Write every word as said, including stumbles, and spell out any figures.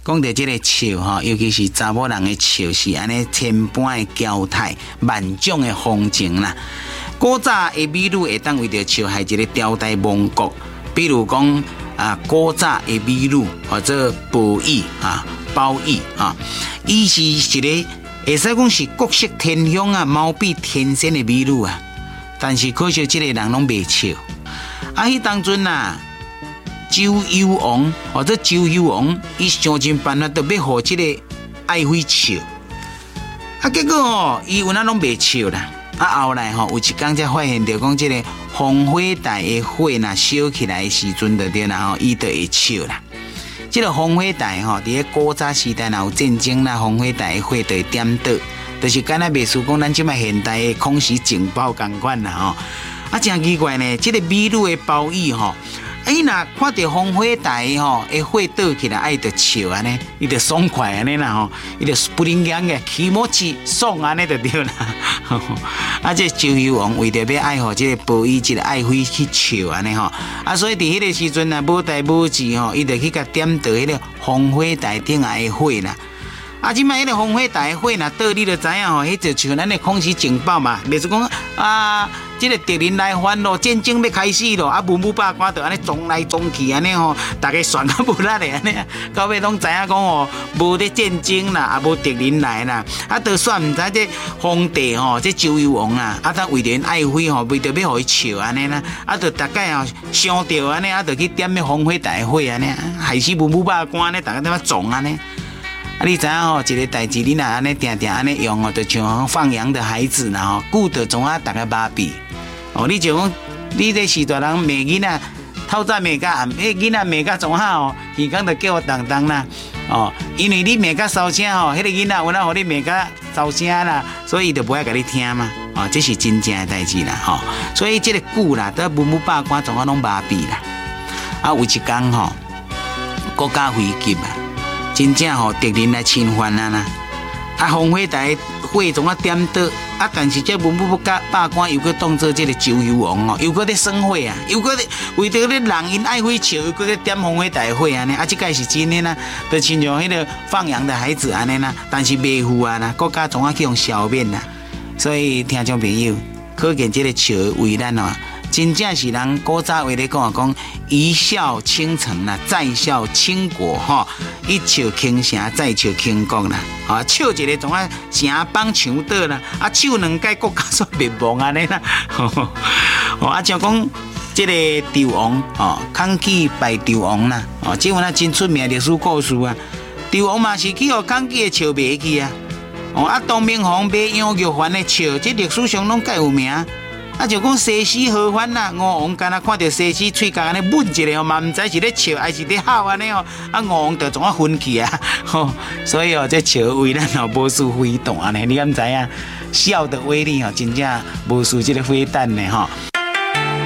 讲到这个笑哈，尤其是查某人的笑是安尼千般的娇态，万种的风情啦。古早的美女会当为着笑害一个朝代亡国，比如讲啊，古早的美女或者宝玉啊、宝玉啊，伊是一个会使讲是国色天香啊、貌比天仙的美女啊。但是可惜这个人拢袂笑。啊，迄当阵啊。周幽王或者周幽王，伊想尽办法都要互这个爱妃笑，啊，结果哦，伊有哪拢袂笑啦。啊，后来吼、哦、有一天才发现着讲，这个烽火台的火若烧起来的时阵，就对啦吼，伊就会笑啦。这个烽火台吼，伫个古早时代若有战争啦，烽火台的火就会点倒，就是敢若袂输讲咱即摆现代的空袭警报共款啦吼。啊，真奇怪呢，这个美女的包衣吼。伊若看到烽火台吼，诶火倒起来，爱就笑安尼，伊就爽快安尼啦吼，伊就不灵光嘅，起毛气爽安尼就对啦。啊，这周幽王为着要爱护这个宝玉，这个爱妃去笑安尼吼，啊，所以伫迄个时阵啊，无代无志吼，伊就去甲点倒迄个烽火台顶下的火啦。啊，即摆迄个烽火台的火若倒，你就知影吼，迄就像咱的空袭警报嘛，袂是讲啊。这个敌人来犯咯，战争要开始咯，啊，文武百官就安尼冲来冲去安尼吼，大家选到无力的安尼，到尾拢知影讲哦，无咧战争啦，啊，无敌人来啦，啊，就算唔知这皇帝吼，这周幽王啦，啊，他为着爱妃吼，为着要互伊笑安尼啦，啊，就大概吼想着安尼，啊，就去点迄烽火台火安尼，害死文武百官呢，大家在那撞安尼。啊，你知影吼，一个代志你若安尼定定安尼用哦，就像放羊的孩子啦吼，顾得总啊，大家麻痹。哦，你就讲，你这时代人骂囡仔，透早骂甲暗，迄囡仔骂甲总好哦，耳孔就叫我当当啦。哦，因为你骂甲烧声吼，迄个囡仔有哪互你骂甲烧声啦，所以伊就不爱甲你听嘛。哦，这是真正的代志啦，吼、哦。所以这个久啦，都文武百官总啊拢麻痹啦。啊，有一天吼，国家危急啊，真正吼敌人来侵犯啊啦。啊，烽火台火总啊点倒，啊，但是这文武百官又搁当做这个周幽王哦，又搁咧耍火啊，又搁咧为着咧人因爱火笑，又搁咧点烽火台火安尼，啊，这个是真的啦，就亲像迄个放羊的孩子安尼啦，但是袂赴啊啦，国家总啊去用消灭啦，所以听众朋友，可见这个笑为咱哦。真正是人古早话咧讲啊，讲一笑倾城啦，再笑倾国吼，一笑倾城，再笑倾国啦，啊，笑一个总啊城邦墙倒啦，啊，笑两届国家煞灭亡安尼啦，哦，啊，像讲这个纣王哦，康熙拜纣王啦，哦，这份啊真出名历史故事啊，纣王嘛是去互康熙的笑卖去啊，哦，啊，东明皇买杨玉环的笑，这历史上拢介有名。啊，就讲西施何欢啦，吴王干那看到西施喙角安尼吻一个，嘛唔知是咧笑还是咧喊安尼哦。啊，吴王就总啊昏去啊，吼，所以哦，这笑为咱哦无输飞弹呢，你敢知影？笑的威力哦，真正无输这个飞弹呢，吼。